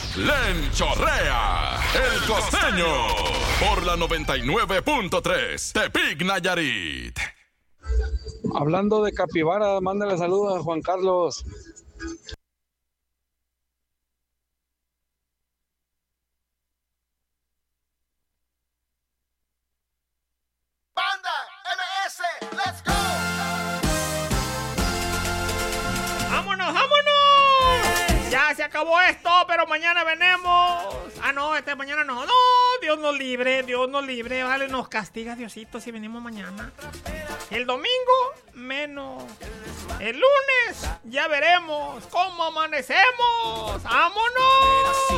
¡Lenchorrea! ¡El Costeño! Por la 99.3 Tepic Nayarit. Hablando de capibara, mándale saludos a Juan Carlos. Banda MS, let's go. ¡Vámonos, vámonos! Ya se acabó esto, pero mañana venemos. Ah, no, mañana no. No, Dios nos libre, vale, nos castiga Diosito si venimos mañana. El domingo, menos. El lunes, ya veremos cómo amanecemos. ¡Vámonos!